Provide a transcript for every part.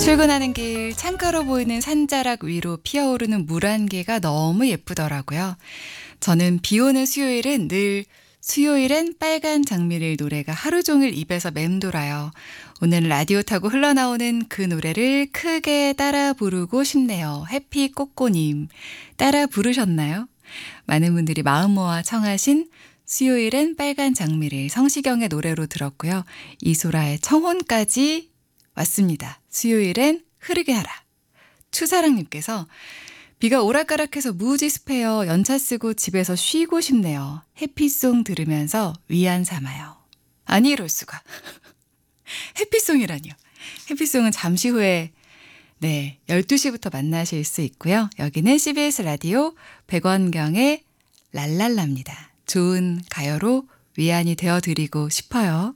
출근하는 길 창가로 보이는 산자락 위로 피어오르는 물 한 개가 너무 예쁘더라고요. 저는 비 오는 수요일은 늘 수요일엔 빨간 장미를 노래가 하루 종일 입에서 맴돌아요. 오늘 라디오 타고 흘러나오는 그 노래를 크게 따라 부르고 싶네요. 해피 꼬꼬님. 따라 부르셨나요? 많은 분들이 마음 모아 청하신 수요일엔 빨간 장미를 성시경의 노래로 들었고요. 이소라의 청혼까지 왔습니다. 수요일엔 흐르게 하라. 추사랑님께서 비가 오락가락해서 무지 습해요. 연차 쓰고 집에서 쉬고 싶네요. 해피송 들으면서 위안 삼아요. 아니 이럴 수가. 해피송이라뇨. 해피송은 잠시 후에 12시부터 만나실 수 있고요. 여기는 CBS 라디오 백원경의 랄랄라입니다. 좋은 가요로 위안이 되어드리고 싶어요.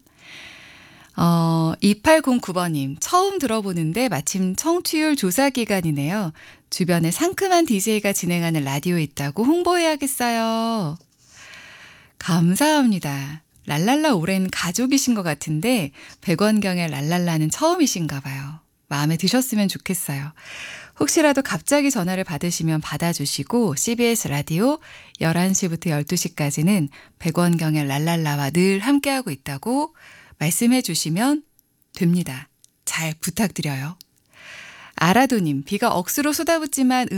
2809번님, 처음 들어보는데 마침 청취율 조사 기간이네요. 주변에 상큼한 DJ가 진행하는 라디오 있다고 홍보해야겠어요. 감사합니다. 랄랄라 오랜 가족이신 것 같은데 백원경의 랄랄라는 처음이신가 봐요. 마음에 드셨으면 좋겠어요. 혹시라도 갑자기 전화를 받으시면 받아주시고 CBS 라디오 11시부터 12시까지는 백원경의 랄랄라와 늘 함께하고 있다고 말씀해 주시면 됩니다. 잘 부탁드려요. 아라도님, 비가 억수로 쏟아붓지만